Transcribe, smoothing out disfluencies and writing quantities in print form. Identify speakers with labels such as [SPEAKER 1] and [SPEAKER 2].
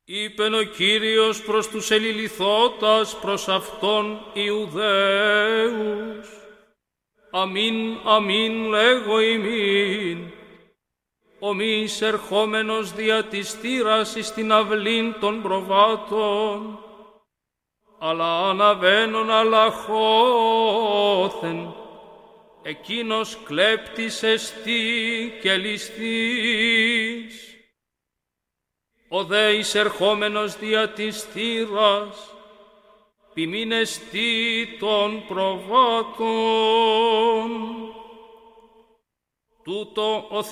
[SPEAKER 1] Είπεν ο Κύριος προς τους ελιληθώτας προς αυτόν Ιουδαίους, αμήν, αμήν λέγω ημίν, ο μη εισερχόμενος δια της θύρας εις την αυλήν των προβάτων, αλλά αναβαίνον αλαχώθεν, εκείνος κλέπτης εστί και ληστής. Ο δε εισερχόμενος δια της θύρας, ποιμήν εστί των προβάτων. Τούτο ο